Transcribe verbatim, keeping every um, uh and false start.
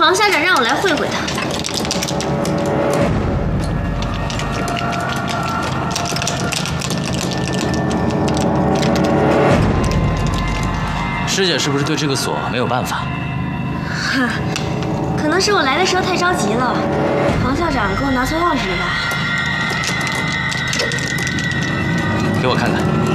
黄校长让我来会会他。 师姐是不是对这个锁没有办法？ 哈，可能是我来的时候太着急了，黄校长给我拿错钥匙了吧？ 给我看看。